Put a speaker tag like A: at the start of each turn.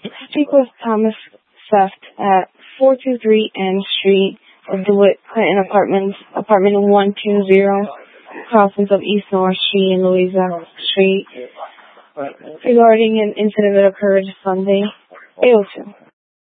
A: Speak with Thomas Seft at 423 N Street of DeWitt Clinton Apartments, apartment 120, crossings of East North Street and Louisa Street, regarding an incident that occurred Sunday, 802.